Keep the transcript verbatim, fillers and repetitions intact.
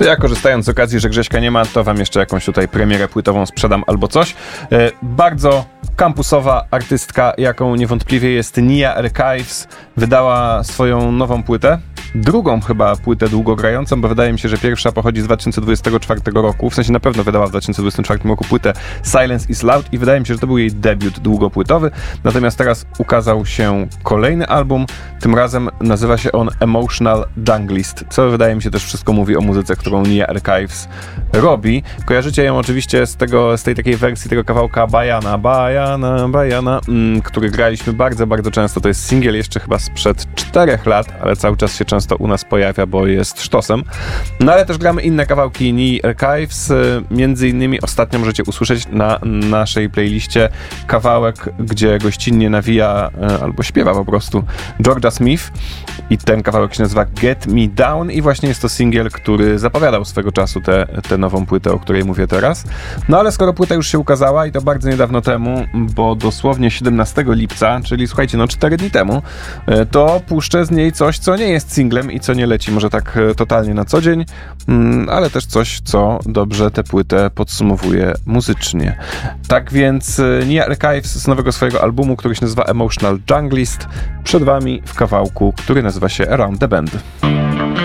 To ja, korzystając z okazji, że Grześka nie ma, to wam jeszcze jakąś tutaj premierę płytową sprzedam albo coś. E, bardzo kampusowa artystka, jaką niewątpliwie jest Nia Archives, wydała swoją nową płytę. Drugą chyba płytę długogrającą, bo wydaje mi się, że pierwsza pochodzi z dwa tysiące dwudziestego czwartego roku. W sensie na pewno wydała w dwa tysiące dwudziestym czwartym roku płytę Silence is Loud i wydaje mi się, że to był jej debiut długopłytowy. Natomiast teraz ukazał się kolejny album. Tym razem nazywa się on Emotional Junglist, co wydaje mi się też wszystko mówi o muzyce, którą Nia Archives robi. Kojarzycie ją oczywiście z tego, z tej takiej wersji tego kawałka Bajana, Bajana, Bajana, mm, który graliśmy bardzo, bardzo często. To jest singiel jeszcze chyba sprzed czterech lat, ale cały czas się często u nas pojawia, bo jest sztosem. No ale też gramy inne kawałki Nii Archives. Między innymi ostatnio możecie usłyszeć na naszej playliście kawałek, gdzie gościnnie nawija albo śpiewa po prostu Georgia Smith i ten kawałek się nazywa Get Me Down i właśnie jest to singiel, który zapowiadał swego czasu tę te, te nową płytę, o której mówię teraz. No ale skoro płyta już się ukazała i to bardzo niedawno temu, bo dosłownie siedemnastego lipca, czyli słuchajcie, no cztery dni temu, to puszczę z niej coś, co nie jest singlem i co nie leci może tak totalnie na co dzień, ale też coś, co dobrze tę płytę podsumowuje muzycznie. Tak więc Nia Archives z nowego swojego albumu, który się nazywa Emotional Junglist, przed wami w kawałku, który nazywa się Around the Bend.